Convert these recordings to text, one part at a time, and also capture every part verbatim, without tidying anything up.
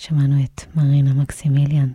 שמענו את מרינה מקסימיליאן.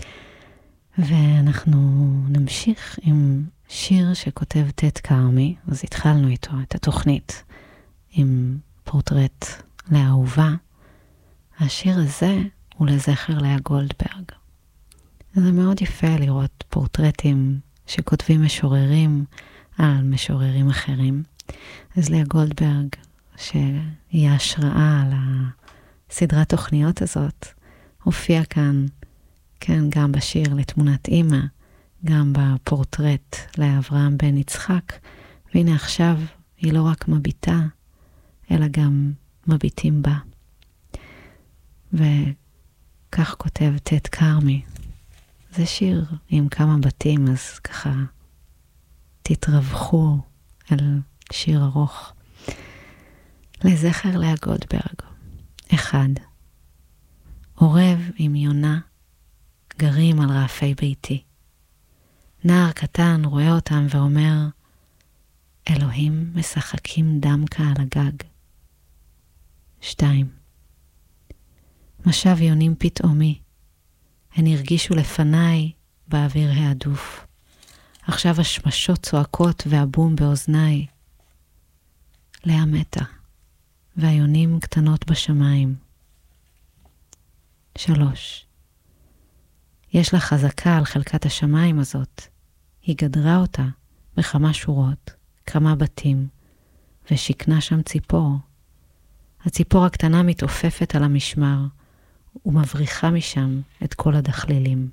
ואנחנו נמשיך עם שיר שכותב טד כרמי, אז התחלנו איתו את התוכנית עם פורטרט לאהובה. השיר הזה הוא לזכר לאה גולדברג. זה מאוד יפה לראות פורטרטים שכותבים משוררים על משוררים אחרים. אז לאה גולדברג, שהיא ההשראה על הסדרת תוכניות הזאת, הופיע כאן, כן, גם בשיר לתמונת אמא, גם בפורטרט לאברהם בן יצחק, והנה עכשיו היא לא רק מביטה, אלא גם מביטים בה. וכך כותב טד כרמי. זה שיר עם כמה בתים, אז ככה תתרווחו על שיר ארוך. לזכר לאה גולדברג. אחד. עורב עם יונה גרים על רעפי ביתי. נער קטן רואה אותם ואומר, אלוהים משחקים דמקה על הגג. שתיים. משב יונים פתאומי. הן הרגישו לפניי באוויר העדוף. עכשיו השמשות צועקות והבום באוזניי. לאה מתה, והיונים קטנות בשמיים. שלוש. יש לה חזקה על חלקת השמיים הזאת. היא גדרה אותה בכמה שורות, כמה בתים, ושכנה שם ציפור. הציפור הקטנה מתעופפת על המשמר, ומבריחה משם את כל הדחלילים.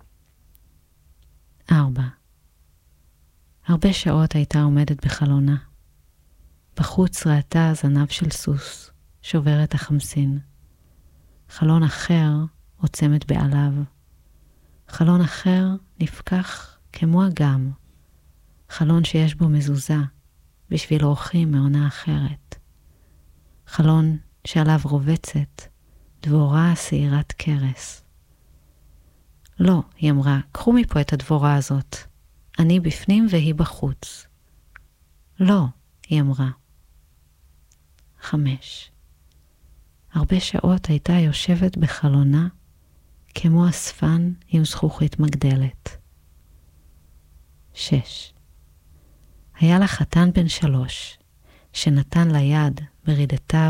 ארבע. הרבה שעות הייתה עומדת בחלונה. בחוץ ראתה זנב של סוס, שובר את החמסין. חלון אחר עוצמת בעליו. חלון אחר נפקח כמו אגם. חלון שיש בו מזוזה, בשביל אורחים מעונה אחרת. חלון שעליו רובצת דבורה שעירת קרס. לא, היא אמרה, קחו מפה את הדבורה הזאת. אני בפנים והיא בחוץ. לא, היא אמרה. חמש. הרבה שעות הייתה יושבת בחלונה, כמו אספן עם זכוכית מגדלת. שש. היה לה חתן בן שלוש, שנתן לה יד ברידתה